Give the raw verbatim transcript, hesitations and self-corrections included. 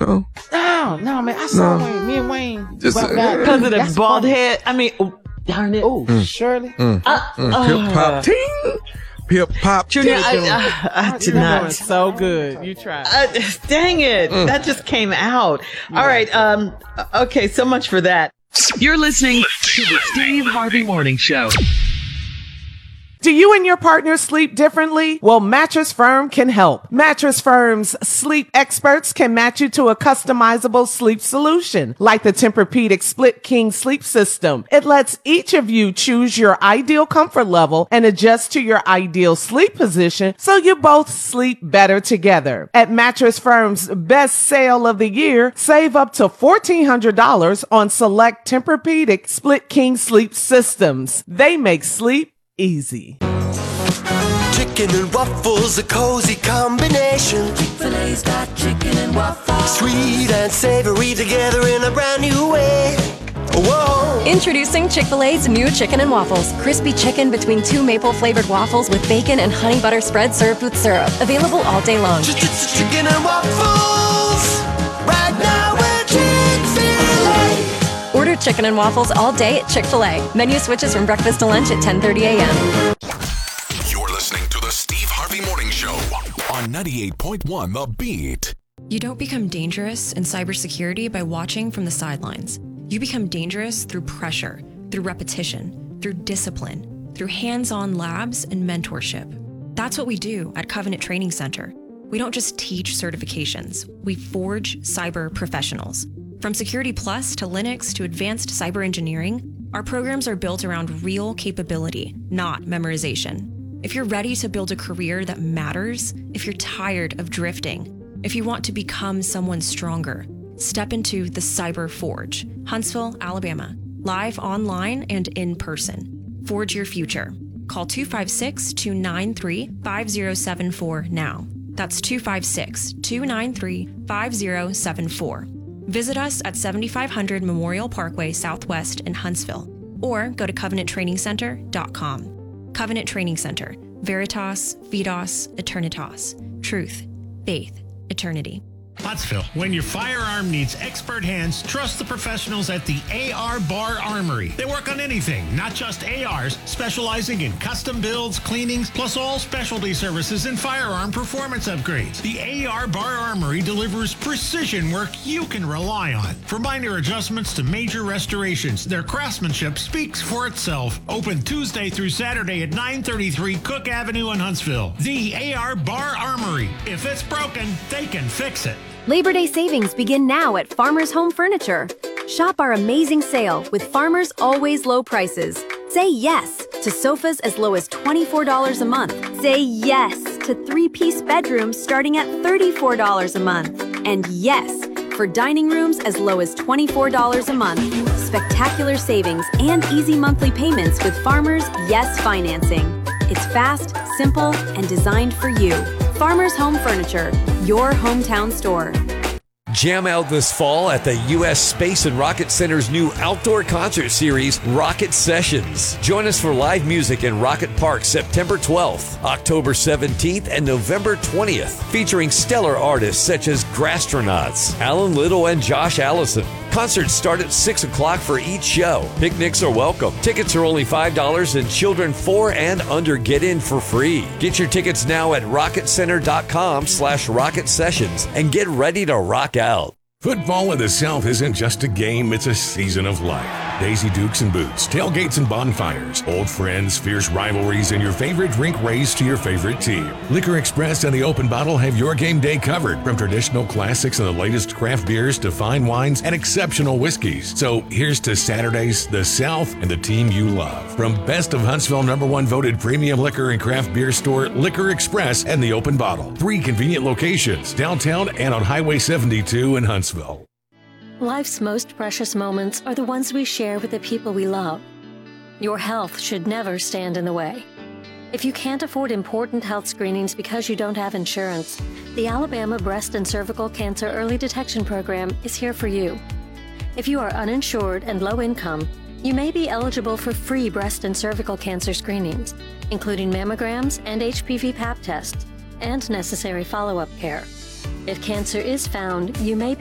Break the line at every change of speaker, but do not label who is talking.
No.
No, no, man. I saw
No.
Wayne. Me and Wayne.
Just, uh,
Because of the
That's
bald
funny.
head. I mean, oh, darn it.
Oh, Shirley.
Mm.
Uh,
Mm.
uh,
Pip pop ting. Pip pop
Junior,
ting.
I, I, I did
You're doing
not.
so good. You tried.
Uh, dang it. That just came out. All right. Um. Okay, so much for that.
You're listening to the Steve Harvey Morning Show.
Do you and your partner sleep differently? Well, Mattress Firm can help. Mattress Firm's sleep experts can match you to a customizable sleep solution, like the Tempur-Pedic Split King Sleep System. It lets each of you choose your ideal comfort level and adjust to your ideal sleep position so you both sleep better together. At Mattress Firm's best sale of the year, save up to fourteen hundred dollars on select Tempur-Pedic Split King Sleep Systems. They make sleep easy.
Chicken and waffles, a cozy combination.
Chick-fil-A's got chicken and waffles.
Sweet and savory together in a brand new way. Whoa!
Introducing Chick-fil-A's new chicken and waffles. Crispy chicken between two maple-flavored waffles with bacon and honey butter spread served with syrup. Available all day long.
Chicken and waffles, right now we're Chick-fil-A.
Order chicken and waffles all day at Chick-fil-A. Menu switches from breakfast to lunch at ten thirty a.m.
You're listening to the Steve Harvey Morning Show on ninety-eight point one The Beat.
You don't become dangerous in cybersecurity by watching from the sidelines. You become dangerous through pressure, through repetition, through discipline, through hands-on labs and mentorship. That's what we do at Covenant Training Center. We don't just teach certifications. We forge cyber professionals. From Security Plus to Linux to advanced cyber engineering, our programs are built around real capability, not memorization. If you're ready to build a career that matters, if you're tired of drifting, if you want to become someone stronger, step into the Cyber Forge, Huntsville, Alabama, live online and in person. Forge your future. Call two five six, two nine three, five zero seven four now. That's two five six, two nine three, five zero seven four. Visit us at seventy-five hundred Memorial Parkway Southwest in Huntsville, or go to covenant training center dot com. Covenant Training Center, Veritas, Vidas, Eternitas, Truth, Faith, Eternity.
Pottsville, when your firearm needs expert hands, trust the professionals at the A R Bar Armory. They work on anything, not just A Rs, specializing in custom builds, cleanings, plus all specialty services and firearm performance upgrades. The A R Bar Armory delivers precision work you can rely on. From minor adjustments to major restorations, their craftsmanship speaks for itself. Open Tuesday through Saturday at nine thirty-three Cook Avenue in Huntsville. The A R Bar Armory. If it's broken, they can fix it.
Labor Day savings begin now at Farmers Home Furniture. Shop our amazing sale with Farmers Always Low Prices. Say yes to sofas as low as twenty-four dollars a month. Say yes to three-piece bedrooms starting at thirty-four dollars a month. And yes for dining rooms as low as twenty-four dollars a month. Spectacular savings and easy monthly payments with Farmers Yes Financing. It's fast, simple, and designed for you. Farmers Home Furniture, your hometown store.
Jam out this fall at the U S Space and Rocket Center's new outdoor concert series, Rocket Sessions. Join us for live music in Rocket Park September twelfth, October seventeenth, and November twentieth, featuring stellar artists such as Grastronauts, Alan Little, and Josh Allison. Concerts start at six o'clock for each show. Picnics are welcome. Tickets are only five dollars, and children four and under get in for free. Get your tickets now at rocketcenter.com slash rocket sessions and get ready to rock out.
Football in the South isn't just a game, it's a season of life. Daisy Dukes and Boots, tailgates and bonfires, old friends, fierce rivalries, and your favorite drink race to your favorite team. Liquor Express and the Open Bottle have your game day covered, from traditional classics and the latest craft beers to fine wines and exceptional whiskeys. So here's to Saturdays, the South, and the team you love. From Best of Huntsville number one voted premium liquor and craft beer store, Liquor Express and the Open Bottle. Three convenient locations, downtown and on Highway seventy-two in Huntsville.
Life's most precious moments are the ones we share with the people we love. Your health should never stand in the way. If you can't afford important health screenings because you don't have insurance, the Alabama Breast and Cervical Cancer Early Detection Program is here for you. If you are uninsured and low income, you may be eligible for free breast and cervical cancer screenings, including mammograms and H P V Pap tests, and necessary follow-up care. If cancer is found, you may be